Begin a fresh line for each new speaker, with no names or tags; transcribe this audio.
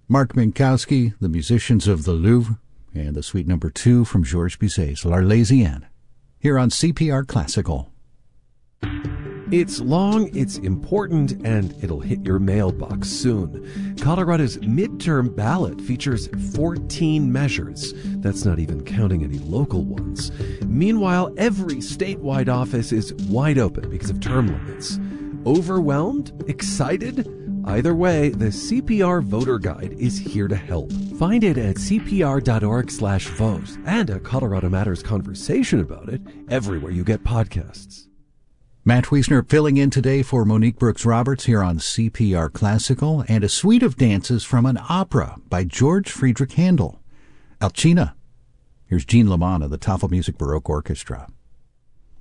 Mark Minkowski, the musicians of the Louvre, and the Suite No. 2 from Georges Bizet's L'Arlésienne, here on CPR Classical.
It's long, it's important, and it'll hit your mailbox soon. Colorado's midterm ballot features 14 measures. That's not even counting any local ones. Meanwhile, every statewide office is wide open because of term limits. Overwhelmed? Excited? Either way, the CPR Voter Guide is here to help. Find it at cpr.org/vote and a Colorado Matters conversation about it everywhere you get podcasts.
Matt Wiesner filling in today for Monique Brooks-Roberts here on CPR Classical, and a suite of dances from an opera by George Friedrich Handel, Alcina. Here's Jean Lamont of the Tafelmusik Baroque Orchestra.